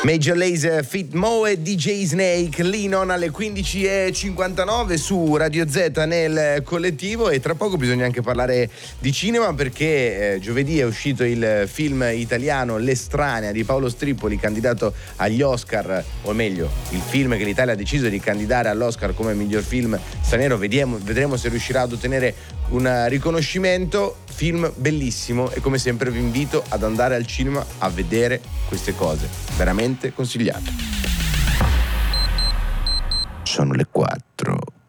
Major Lazer, Fit Mo e DJ Snake, Linon alle 15:59 su Radio Z nel collettivo. E tra poco bisogna anche parlare di cinema, perché giovedì è uscito il film italiano L'Estranea di Paolo Strippoli, candidato agli Oscar, o meglio il film che l'Italia ha deciso di candidare all'Oscar come miglior film straniero. Vedremo se riuscirà ad ottenere un riconoscimento. Film bellissimo, e come sempre vi invito ad andare al cinema a vedere queste cose, veramente consigliate. Sono le 4.